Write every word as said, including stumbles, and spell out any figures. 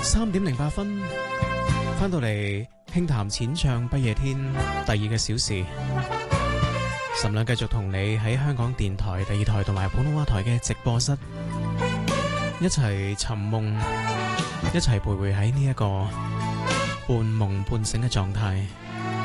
三點零八分，翻到嚟輕談淺唱不夜天第二個小時，岑亮繼續同你喺香港電台第二台同埋普通話台嘅直播室一齊尋夢，一齊徘徊喺呢一個半夢半醒嘅狀態。